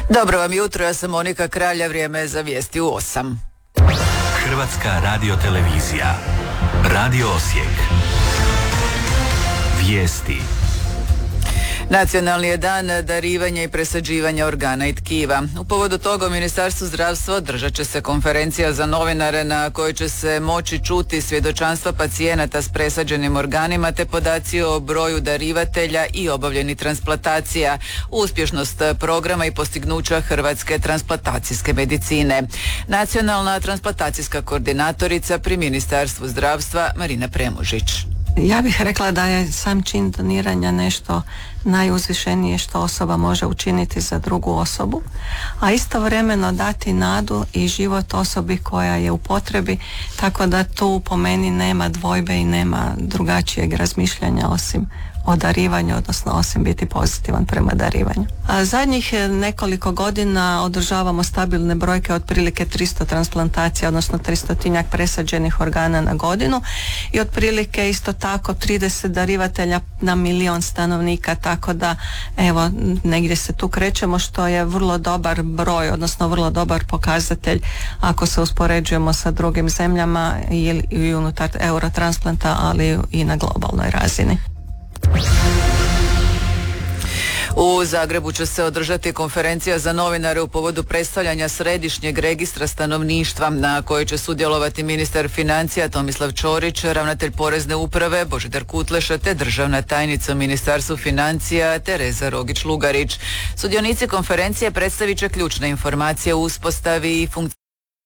Dobro vam jutro, ja sam Monika Kralja, vrijeme je za vijesti u 8. Hrvatska radiotelevizija. Radio Osijek. Vijesti. Nacionalni je dan darivanja i presađivanja organa i tkiva. U povodu toga u Ministarstvu zdravstva održat će se konferencija za novinare na kojoj će se moći čuti svjedočanstva pacijenata s presađenim organima te podaci o broju darivatelja i obavljenih transplantacija, uspješnost programa i postignuća hrvatske transplantacijske medicine. Nacionalna transplantacijska koordinatorica pri Ministarstvu zdravstva Marina Premužić. Ja bih rekla da je sam čin doniranja nešto najuzvišenije što osoba može učiniti za drugu osobu, a istovremeno dati nadu i život osobi koja je u potrebi, tako da tu po meni nema dvojbe i nema drugačijeg razmišljanja osim o darivanju, odnosno osim biti pozitivan prema darivanju. A zadnjih nekoliko godina održavamo stabilne brojke, otprilike 300 transplantacija, odnosno 300-tinjak presađenih organa na godinu i otprilike isto tako 30 darivatelja na 1.000.000 stanovnika, tako da evo negdje se tu krećemo, što je vrlo dobar broj, odnosno vrlo dobar pokazatelj ako se uspoređujemo sa drugim zemljama i unutar Eurotransplanta, ali i na globalnoj razini. U Zagrebu će se održati konferencija za novinare u povodu predstavljanja središnjeg registra stanovništva na kojoj će sudjelovati ministar financija Tomislav Ćorić, ravnatelj Porezne uprave Božidar Kutleša te državna tajnica u Ministarstvu financija Tereza Rogić-Lugarić. Sudionici konferencije predstavit će ključne informacije o uspostavi i funkciji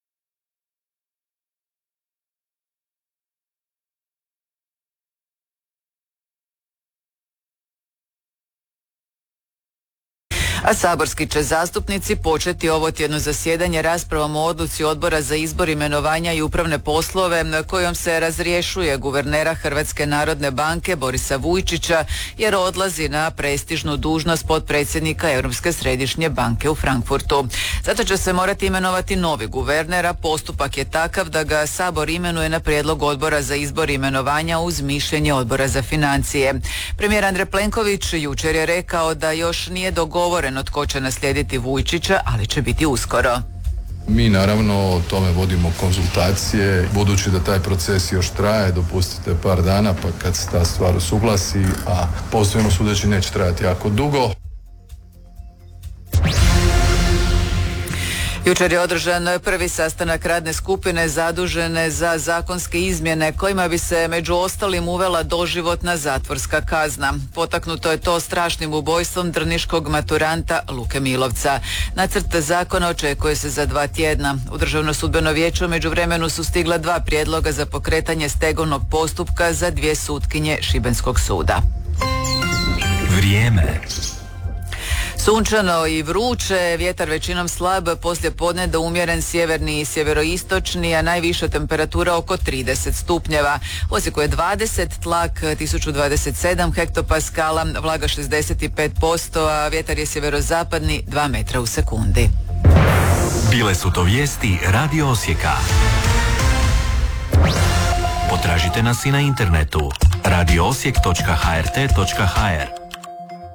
a saborski će zastupnici početi ovo tjedno zasjedanje raspravom o odluci Odbora za izbor, imenovanja i upravne poslove kojom se razrješuje guvernera Hrvatske narodne banke Borisa Vujčića jer odlazi na prestižnu dužnost potpredsjednika Europske središnje banke u Frankfurtu. Zato će se morati imenovati novi guverner, a postupak je takav da ga Sabor imenuje na prijedlog Odbora za izbor i imenovanja uz mišljenje Odbora za financije. Premijer Andrej Plenković jučer je rekao da još nije dogovoreno tko će naslijediti Vujčića, ali će biti uskoro. Mi naravno o tome vodimo konzultacije, budući da taj proces još traje, dopustite par dana pa kad se ta stvar usuglasi, a po svemu sudeći neće trajati jako dugo. Jučer je održan prvi sastanak radne skupine zadužene za zakonske izmjene kojima bi se među ostalim uvela doživotna zatvorska kazna. Potaknuto je to strašnim ubojstvom drniškog maturanta Luke Milovca. Nacrt zakona očekuje se za 2 tjedna. U Državno sudbeno vijeće u međuvremenu su stigla 2 prijedloga za pokretanje stegovnog postupka za 2 sutkinje Šibenskog suda. Vrijeme. Sunčano i vruće, vjetar većinom slab, poslije podne do umjeren sjeverni i sjeveroistočni, a najviša temperatura oko 30 stupnjeva. U Osijeku je 20, tlak 1027 hektopaskala, vlaga 65%, a vjetar je sjeverozapadni 2 metra u sekundi. Bile su to vijesti Radio Osijeka. Potražite nas i na internetu radioosijek.hrt.hr.